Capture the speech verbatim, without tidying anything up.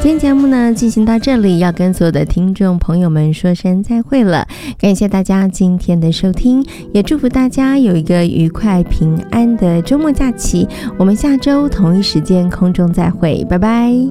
今天节目呢进行到这里，要跟所有的听众朋友们说声再会了，感谢大家今天的收听，也祝福大家有一个愉快平安的周末假期，我们下周同一时间空中再会，拜拜。